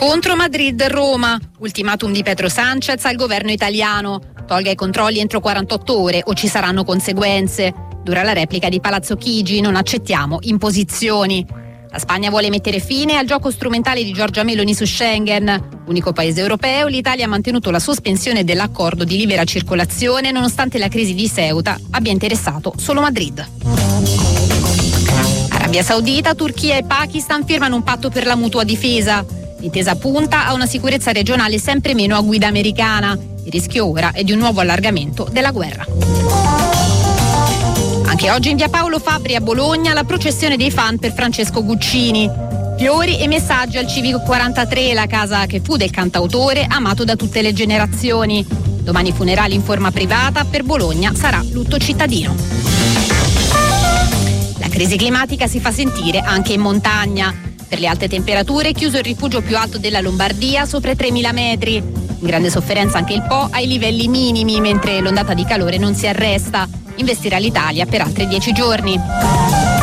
Scontro Madrid-Roma, ultimatum di Pedro Sánchez al governo italiano. Tolga i controlli entro 48 ore o ci saranno conseguenze. Dura la replica di Palazzo Chigi, non accettiamo imposizioni. La Spagna vuole mettere fine al gioco strumentale di Giorgia Meloni su Schengen. Unico paese europeo, l'Italia ha mantenuto la sospensione dell'accordo di libera circolazione nonostante la crisi di Ceuta abbia interessato solo Madrid. Arabia Saudita, Turchia e Pakistan firmano un patto per la mutua difesa. L'intesa punta a una sicurezza regionale sempre meno a guida americana. Il rischio ora è di un nuovo allargamento della guerra. Anche oggi in via Paolo Fabbri a Bologna la processione dei fan per Francesco Guccini. Fiori e messaggi al Civico 43, la casa che fu del cantautore amato da tutte le generazioni. Domani funerali in forma privata, per Bologna sarà lutto cittadino. La crisi climatica si fa sentire anche in montagna. Per le alte temperature chiuso il rifugio più alto della Lombardia sopra i 3.000 metri. In grande sofferenza anche il Po ai livelli minimi, mentre l'ondata di calore non si arresta. Investirà l'Italia per altri 10 giorni.